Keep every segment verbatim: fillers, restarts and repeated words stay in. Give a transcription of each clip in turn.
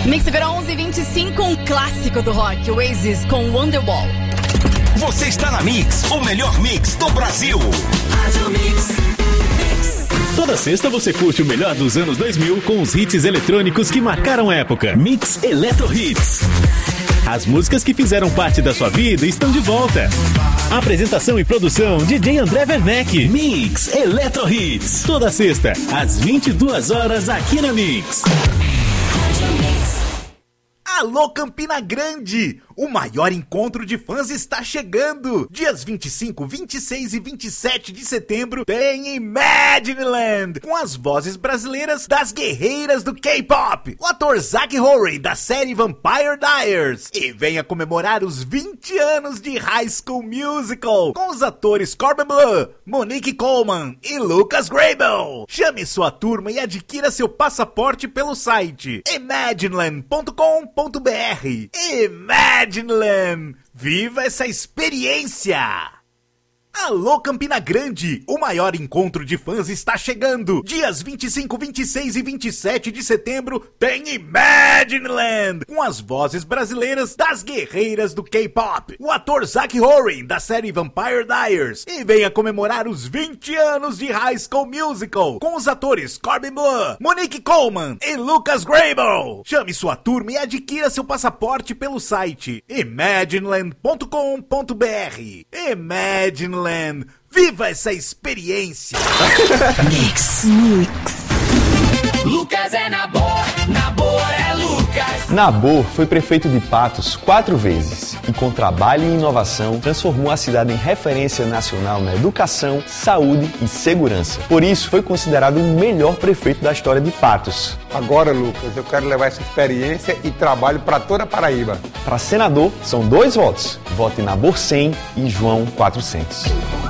Mix agora onze e vinte e cinco, um clássico do rock, Oasis com Wonderwall. Você está na Mix, o melhor mix do Brasil. Rádio Mix. Mix. Toda sexta você curte o melhor dos anos dois mil com os hits eletrônicos que marcaram a época. Mix Eletro Hits. As músicas que fizeram parte da sua vida estão de volta. Apresentação e produção, D J André Werneck. Mix Eletro Hits. Toda sexta, às vinte e duas horas, aqui na Mix. Alô Campina Grande! O maior encontro de fãs está chegando! Dias vinte e cinco, vinte e seis e vinte e sete de setembro tem Imagineland, com as vozes brasileiras das guerreiras do K-pop, o ator Zach Horay da série Vampire Diaries, e venha comemorar os vinte anos de High School Musical, com os atores Corbin Bleu, Monique Coleman e Lucas Grabel. Chame sua turma e adquira seu passaporte pelo site imagineland ponto com ponto br. Imagineland! Viva essa experiência! Alô Campina Grande, o maior encontro de fãs está chegando. Dias vinte e cinco, vinte e seis e vinte e sete de setembro tem Imagineland, com as vozes brasileiras das guerreiras do K-pop, o ator Zach Horay da série Vampire Diaries, e venha comemorar os vinte anos de High School Musical, com os atores Corbin Bleu, Monique Coleman e Lucas Grabel. Chame sua turma e adquira seu passaporte pelo site imagineland ponto com ponto br. Imagineland, viva essa experiência! Mix. Mix. Lucas é Nabor, Nabor é Lucas. Nabor foi prefeito de Patos quatro vezes e, com trabalho e inovação, transformou a cidade em referência nacional na educação, saúde e segurança. Por isso, foi considerado o melhor prefeito da história de Patos. Agora, Lucas, eu quero levar essa experiência e trabalho para toda a Paraíba. Para senador, são dois votos. Vote Nabor cem e João quatrocentos.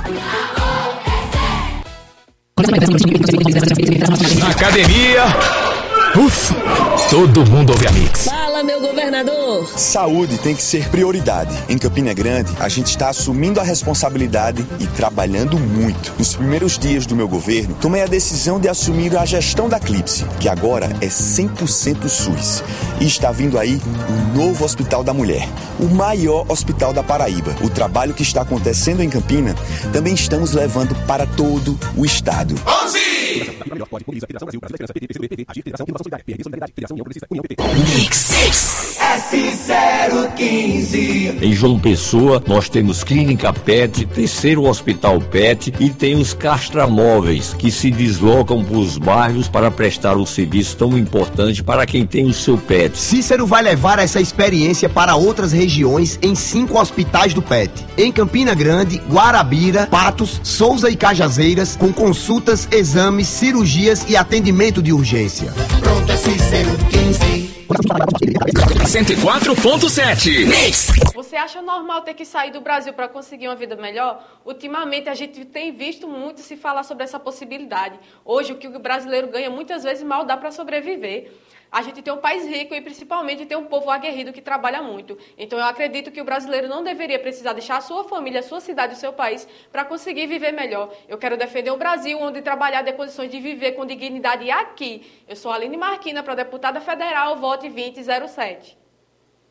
Academia. Ufa, todo mundo ouve a Mix. Fala, meu governador. Saúde tem que ser prioridade. Em Campina Grande, a gente está assumindo a responsabilidade e trabalhando muito. Nos primeiros dias do meu governo, tomei a decisão de assumir a gestão da Clipse, que agora é cem por cento SUS. E está vindo aí o novo Hospital da Mulher, o maior hospital da Paraíba. O trabalho que está acontecendo em Campina, também estamos levando para todo o estado. onze! Mix S zero quinze. Em João Pessoa, nós temos Clínica Pet, terceiro Hospital Pet e tem os castramóveis, que se deslocam para os bairros para prestar um serviço tão importante para quem tem o seu pet. Cícero vai levar essa experiência para outras regiões em cinco hospitais do Pet. Em Campina Grande, Guarabira, Patos, Souza e Cajazeiras, com consultas, exames, cirurgias e atendimento de urgência. Pronto, S zero quinze. cento e quatro ponto sete. Mix. Você acha normal ter que sair do Brasil para conseguir uma vida melhor? Ultimamente a gente tem visto muito se falar sobre essa possibilidade. Hoje o que o brasileiro ganha muitas vezes mal dá para sobreviver. A gente tem um país rico e principalmente tem um povo aguerrido que trabalha muito. Então eu acredito que o brasileiro não deveria precisar deixar a sua família, a sua cidade, o seu país para conseguir viver melhor. Eu quero defender um Brasil onde trabalhar dê condições de viver com dignidade aqui. Eu sou Aline Marquina, para deputada federal, vote vinte zero sete.